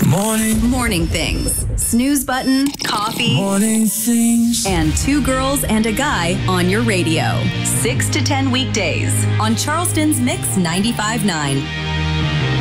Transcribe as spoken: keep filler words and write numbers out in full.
Morning. Morning Things. Snooze button, coffee, Morning things. and two girls and a guy on your radio. six to ten weekdays on Charleston's Mix ninety-five point nine.